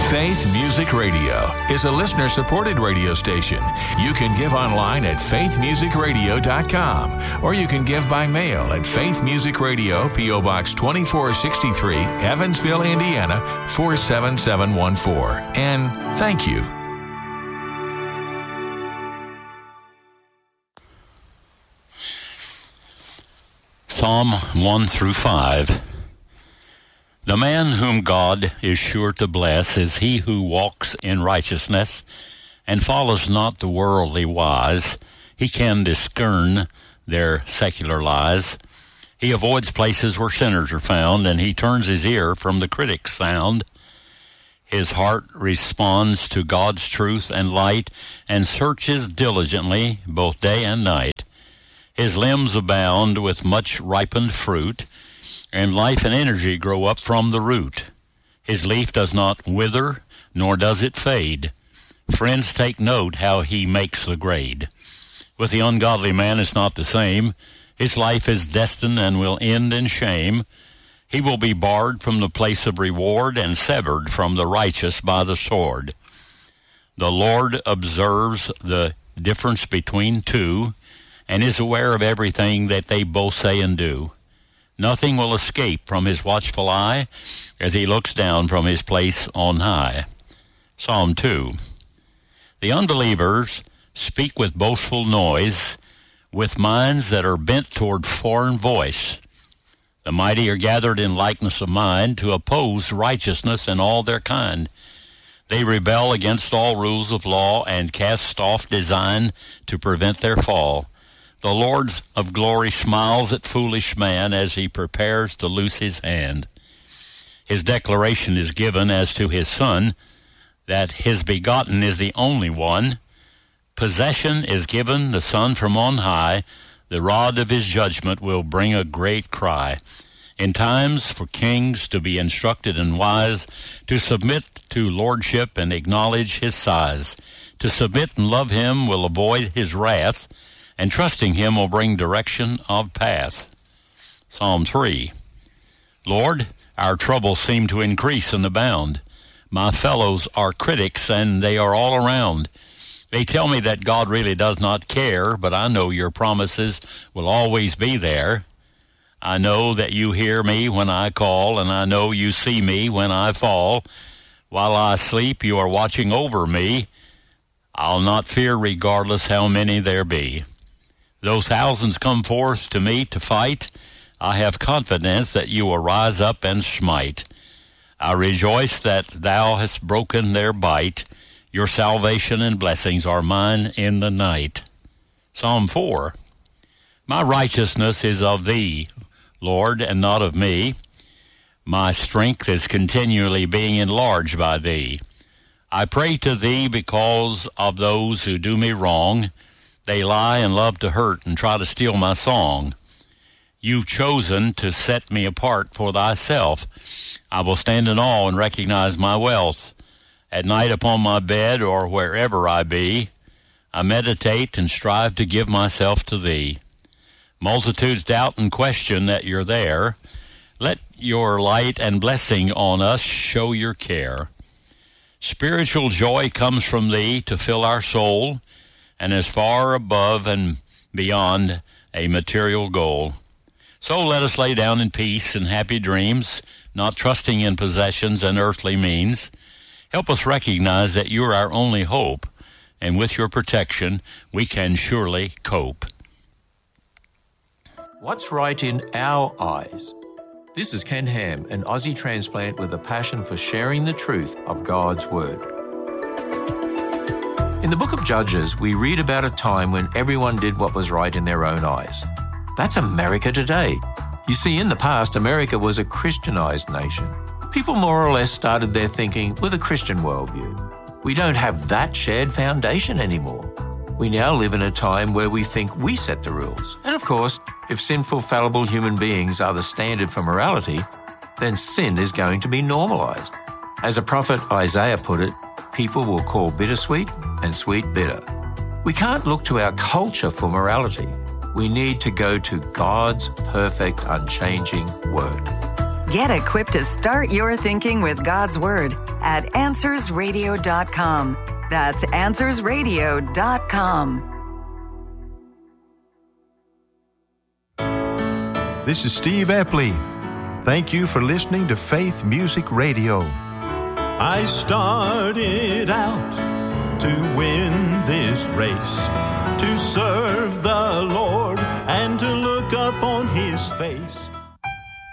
Faith Music Radio is a listener-supported radio station. You can give online at faithmusicradio.com, or you can give by mail at Faith Music Radio, P.O. Box 2463, Evansville, Indiana, 47714. And thank you. Psalm 1 through 5. The man whom God is sure to bless is he who walks in righteousness and follows not the worldly wise. He can discern their secular lies. He avoids places where sinners are found, and he turns his ear from the critic's sound. His heart responds to God's truth and light, and searches diligently both day and night. His limbs abound with much ripened fruit, and life and energy grow up from the root. His leaf does not wither, nor does it fade. Friends take note how he makes the grade. With the ungodly man it's not the same. His life is destined and will end in shame. He will be barred from the place of reward and severed from the righteous by the sword. The Lord observes the difference between two and is aware of everything that they both say and do. Nothing will escape from his watchful eye as he looks down from his place on high. Psalm 2. The unbelievers speak with boastful noise, with minds that are bent toward foreign voice. The mighty are gathered in likeness of mind to oppose righteousness in all their kind. They rebel against all rules of law and cast off design to prevent their fall. The Lord of glory smiles at foolish man as he prepares to loose his hand. His declaration is given as to his Son, that his begotten is the only one. Possession is given the Son from on high. The rod of his judgment will bring a great cry. In times for kings to be instructed and wise, to submit to lordship and acknowledge his size. To submit and love him will avoid his wrath, and trusting him will bring direction of path. Psalm 3. Lord, our troubles seem to increase and abound. My fellows are critics, and they are all around. They tell me that God really does not care, but I know your promises will always be there. I know that you hear me when I call, and I know you see me when I fall. While I sleep, you are watching over me. I'll not fear regardless how many there be. Though thousands come forth to me to fight, I have confidence that you will rise up and smite. I rejoice that thou hast broken their bite. Your salvation and blessings are mine in the night. Psalm 4. My righteousness is of thee, Lord, and not of me. My strength is continually being enlarged by thee. I pray to thee because of those who do me wrong. They lie and love to hurt and try to steal my song. You've chosen to set me apart for thyself. I will stand in awe and recognize my wealth. At night upon my bed or wherever I be, I meditate and strive to give myself to thee. Multitudes doubt and question that you're there. Let your light and blessing on us show your care. Spiritual joy comes from thee to fill our soul, and is far above and beyond a material goal. So let us lay down in peace and happy dreams, not trusting in possessions and earthly means. Help us recognize that you are our only hope, and with your protection, we can surely cope. What's right in our eyes? This is Ken Ham, an Aussie transplant with a passion for sharing the truth of God's Word. In the book of Judges, we read about a time when everyone did what was right in their own eyes. That's America today. You see, in the past, America was a Christianized nation. People more or less started their thinking with a Christian worldview. We don't have that shared foundation anymore. We now live in a time where we think we set the rules. And of course, if sinful, fallible human beings are the standard for morality, then sin is going to be normalized. As the prophet Isaiah put it, people will call bitter sweet and sweet bitter. We can't look to our culture for morality. We need to go to God's perfect, unchanging Word. Get equipped to start your thinking with God's Word at AnswersRadio.com. That's AnswersRadio.com. This is Steve Epley. Thank you for listening to Faith Music Radio. I started out to win this race, to serve the Lord and to look up on His face.